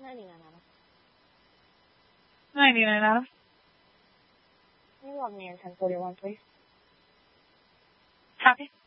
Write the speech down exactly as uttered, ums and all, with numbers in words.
ninety-nine, Adam. ninety-nine, Adam. Can you log me in ten forty-one, please? Copy.